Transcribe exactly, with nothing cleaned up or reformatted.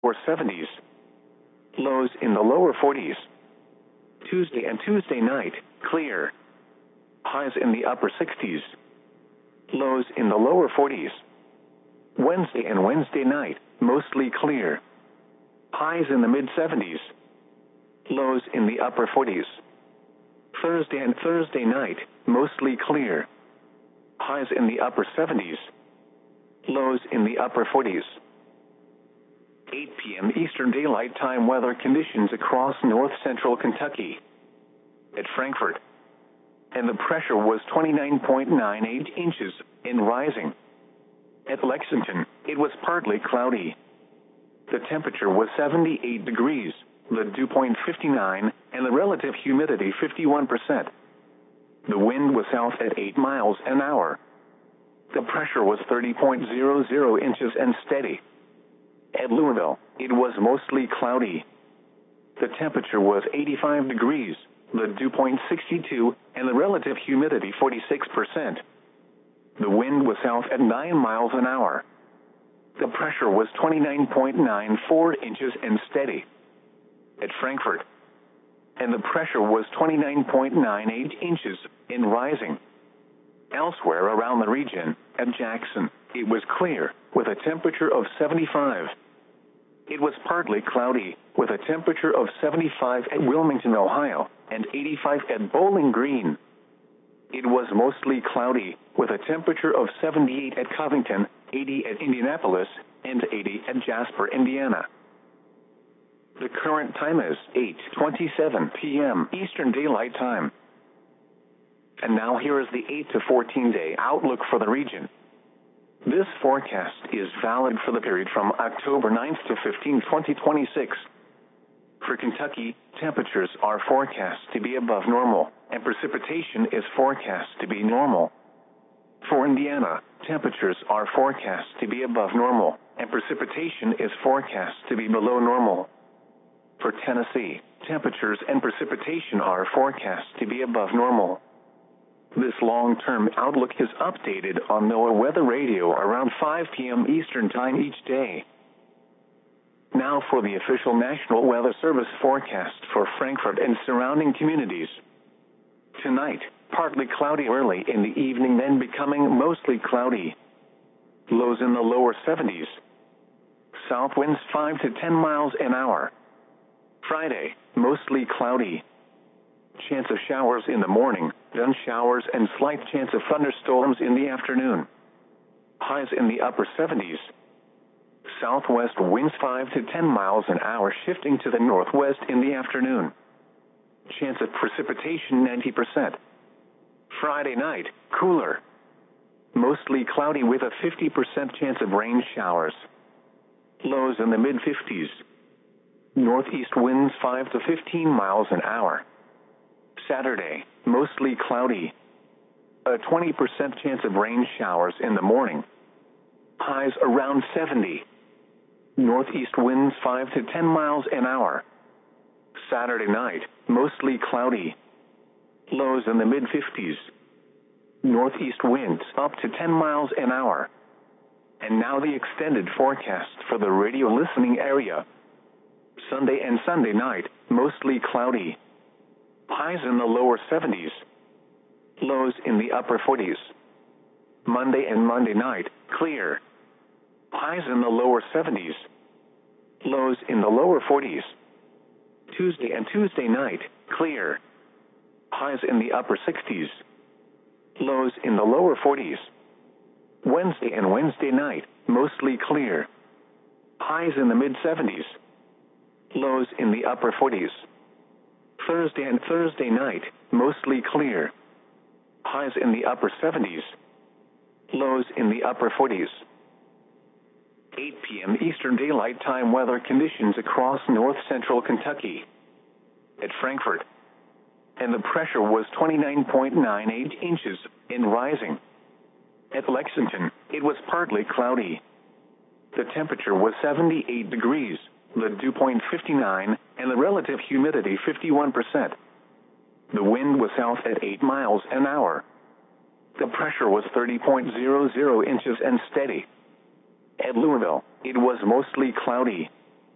seventies. Lows in the lower forties. Tuesday and Tuesday night, clear. Highs in the upper sixties. Lows in the lower forties. Wednesday and Wednesday night, mostly clear. Highs in the mid-seventies. Lows in the upper forties. Thursday and Thursday night, mostly clear. Highs in the upper seventies. Lows in the upper forties. eight p.m. Eastern Daylight Time weather conditions across north-central Kentucky. At Frankfort. And the pressure was twenty-nine point nine eight inches, and rising. At Lexington, it was partly cloudy. The temperature was seventy-eight degrees, the dew point fifty-nine, and the relative humidity fifty-one percent. The wind was south at eight miles an hour. The pressure was thirty point zero zero inches and steady. At Louisville, it was mostly cloudy. The temperature was eighty-five degrees, the dew point sixty-two, and the relative humidity forty-six percent. The wind was south at nine miles an hour. The pressure was twenty-nine point nine four inches and steady. At Frankfort. And the pressure was twenty-nine point nine eight inches, and rising. Elsewhere around the region, at Jackson, it was clear, with a temperature of seventy-five. It was partly cloudy, with a temperature of seventy-five at Wilmington, Ohio, and eighty-five at Bowling Green. It was mostly cloudy, with a temperature of seventy-eight at Covington, eighty at Indianapolis, and eighty at Jasper, Indiana. The current time is eight twenty-seven p.m. Eastern Daylight Time. And now here is the eight to fourteen day outlook for the region. This forecast is valid for the period from October ninth to fifteenth, twenty twenty-six. For Kentucky, temperatures are forecast to be above normal, and precipitation is forecast to be normal. For Indiana, temperatures are forecast to be above normal, and precipitation is forecast to be below normal. For Tennessee, temperatures and precipitation are forecast to be above normal. This long-term outlook is updated on NOAA Weather Radio around five p.m. Eastern Time each day. Now for the official National Weather Service forecast for Frankfort and surrounding communities. Tonight, partly cloudy early in the evening, then becoming mostly cloudy. Lows in the lower seventies. South winds five to ten miles an hour. Friday, mostly cloudy. Chance of showers in the morning, then showers and slight chance of thunderstorms in the afternoon. Highs in the upper seventies. Southwest winds five to ten miles an hour, shifting to the northwest in the afternoon. Chance of precipitation ninety percent. Friday night, cooler. Mostly cloudy with a fifty percent chance of rain showers. Lows in the mid-fifties. Northeast winds five to fifteen miles an hour. Saturday, mostly cloudy. A twenty percent chance of rain showers in the morning. Highs around seventy. Northeast winds five to ten miles an hour. Saturday night, mostly cloudy. Lows in the mid-fifties. Northeast winds up to ten miles an hour. And now the extended forecast for the radio listening area. Sunday and Sunday night, mostly cloudy. Highs in the lower seventies. Lows in the upper forties. Monday and Monday night, clear. Highs in the lower seventies. Lows in the lower forties. Tuesday and Tuesday night, clear. Highs in the upper sixties. Lows in the lower forties. Wednesday and Wednesday night, mostly clear. Highs in the mid-seventies. Lows in the upper forties. Thursday and Thursday night, mostly clear. Highs in the upper seventies. Lows in the upper forties. eight p.m. Eastern Daylight Time weather conditions across north-central Kentucky. At Frankfort. And the pressure was twenty-nine point nine eight inches, and rising. At Lexington, it was partly cloudy. The temperature was seventy-eight degrees, the dew point fifty-nine, and the relative humidity fifty-one percent. The wind was south at eight miles an hour. The pressure was thirty point zero zero inches and steady. At Louisville, it was mostly cloudy.